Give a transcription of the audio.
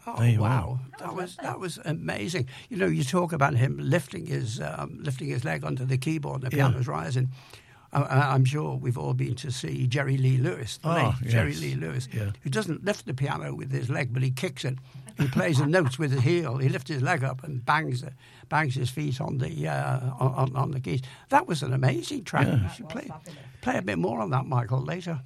Oh wow, that was amazing. You know, you talk about him lifting his leg onto the keyboard and the piano's rising. I'm sure we've all been to see Jerry Lee Lewis, the late Jerry Lee Lewis, who doesn't lift the piano with his leg, but he kicks it. He plays the notes with his heel. He lifts his leg up and bangs his feet on the keys. That was an amazing track. You should play a bit more on that, Michael, later.